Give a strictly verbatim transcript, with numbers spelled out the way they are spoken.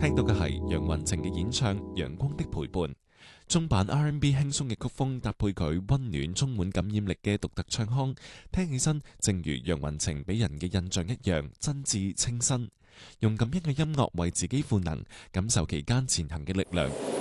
聽到嘅係楊雲晴嘅演唱《陽光的陪伴》。中版 R and B 輕鬆嘅曲風搭配佢溫暖充滿感染力嘅獨特唱腔，聽起身正如楊雲晴俾人嘅印象一樣真摯清新。用咁樣嘅音樂為自己賦能，感受期間前行嘅力量，